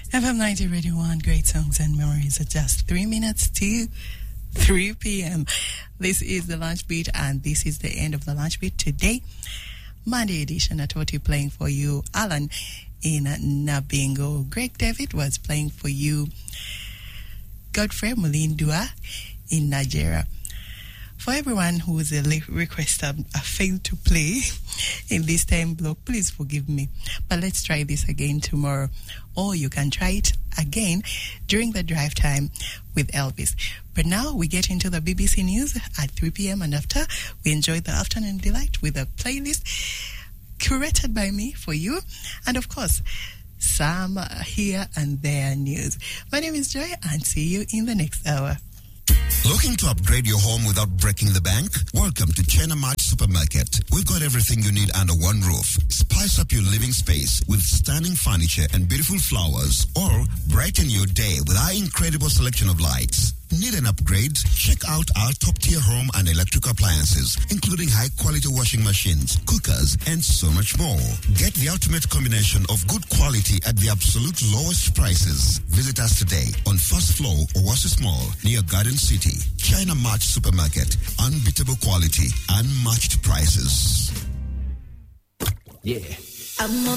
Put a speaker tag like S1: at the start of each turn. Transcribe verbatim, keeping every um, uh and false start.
S1: F M ninety Radio one, great songs and memories at just three minutes to three p.m. This is the Lunch Beat, and this is the end of the Lunch Beat today. Monday edition at Oti playing for you, Alan in Nabingo. Greg David was playing for you, Godfrey Mulindua in Nigeria. For everyone who is a request I failed to play in this time block, please forgive me. But let's try this again tomorrow. Or you can try it again during the drive time with Elvis. But now we get into the B B C News at three p.m. and after, we enjoy the afternoon delight with a playlist curated by me for you. And of course, some here and there news. My name is Joy, and see you in the next hour.
S2: Looking to upgrade your home without breaking the bank? Welcome to China Mart Supermarket. We've got everything you need under one roof. Spice up your living space with stunning furniture and beautiful flowers, or brighten your day with our incredible selection of lights. Need an upgrade? Check out our top-tier home and electrical appliances, including high-quality washing machines, cookers, and so much more. Get the ultimate combination of good quality at the absolute lowest prices. Visit us today on first floor Oasis Mall near Garden City. China Mart Supermarket. Unbeatable quality, unmatched prices.
S3: Yeah.
S4: I'm